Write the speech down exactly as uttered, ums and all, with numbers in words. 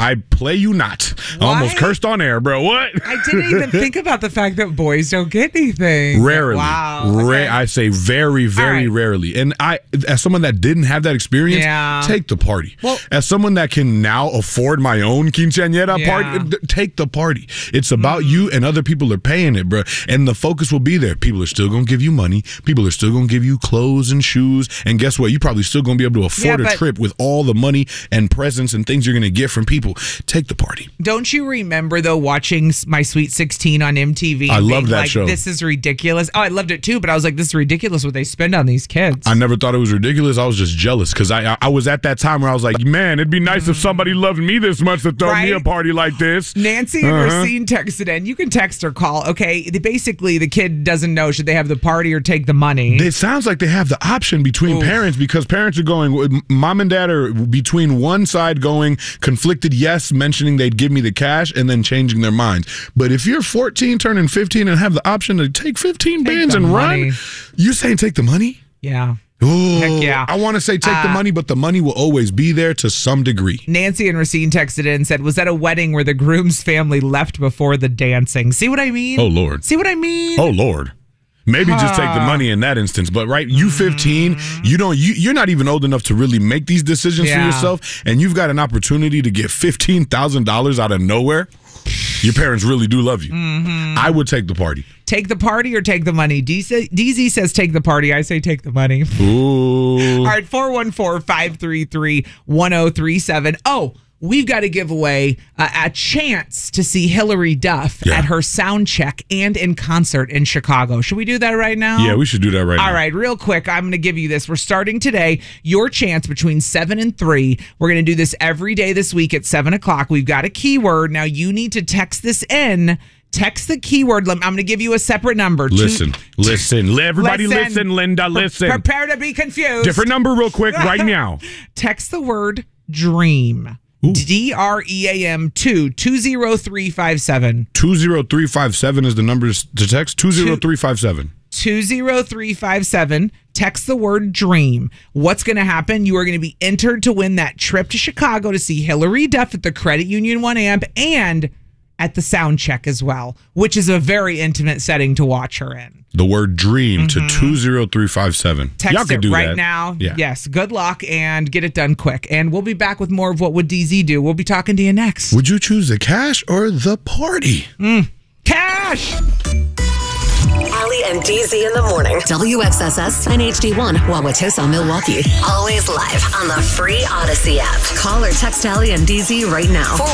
I play you not. I almost cursed on air, bro. What? I didn't even think about the fact that boys don't get anything. Rarely. Wow. Ra- Okay. I say very, very right. rarely. And I, as someone that didn't have that experience, Yeah. take the party. Well- as someone that can now afford my own quinceañera Yeah. party, d- take the party. It's about you, and other people are paying it, bro. And the focus will be there. People are still going to give you money. People are still going to give you clothes and shoes. And guess what? You probably still going to be able to afford Yeah, a but- trip with all the money and presents and things you're going to get from people. Take the party. Don't you remember, though, watching My Sweet sixteen on M T V? I and love being that like, show. This is ridiculous. Oh, I loved it too, but I was like, this is ridiculous what they spend on these kids. I never thought it was ridiculous. I was just jealous because I I was at that time where I was like, man, it'd be nice if somebody loved me this much to throw me a Right? party like this. Nancy and Uh-huh. Racine texted in. You can text or call. Okay, the, basically the kid doesn't know should they have the party or take the money. It sounds like they have the option between Oof. parents because parents are going, mom and dad are between one side going conflicted yes, mentioning they'd give me the cash and then changing their minds. But if you're fourteen, turning fifteen and have the option to take fifteen Take bands the and money. run, you saying take the money? yeah. Ooh, Heck yeah. I want to say take the Uh, money, but the money will always be there to some degree. Nancy and Racine texted in and said, was that a wedding where the groom's family left before the dancing? See what I mean? Oh, Lord. See what I mean? Oh, Lord. Maybe just take the money in that instance, but right, you fifteen, you don't, you you're not even old enough to really make these decisions Yeah. for yourself, and you've got an opportunity to get fifteen thousand dollars out of nowhere. Your parents really do love you. Mm-hmm. I would take the party. Take the party or take the money? D Z says take the party. I say take the money. Ooh. All right, four one four, five three three, one oh three seven. Oh, we've got to give away uh, a chance to see Hillary Duff Yeah. at her sound check and in concert in Chicago. Should we do that right now? Yeah, we should do that right now. All right, real quick, I'm going to give you this. We're starting today. Your chance between seven and three. We're going to do this every day this week at seven o'clock. We've got a keyword. Now, you need to text this in. Text the keyword. I'm going to give you a separate number. Two- Listen, listen. Everybody listen, Linda, Pre- listen. Prepare to be confused. Different number real quick right now. Text the word dream. D R E A M to two zero three five seven. two zero three five seven is the number to text. two zero three five seven. two zero three five seven. Text the word dream. What's going to happen? You are going to be entered to win that trip to Chicago to see Hillary Duff at the Credit Union one amp and at the sound check as well, which is a very intimate setting to watch her in. The word dream to two zero three five seven. Text Y'all can it do right that. now. Yeah. Yes. Good luck and get it done quick. And we'll be back with more of What Would D Z Do. We'll be talking to you next. Would you choose the cash or the party? Cash! Allie and D Z in the morning. W X S S and H D one, Wauwatosa, Milwaukee. Always live on the free Odyssey app. Call or text Allie and D Z right now.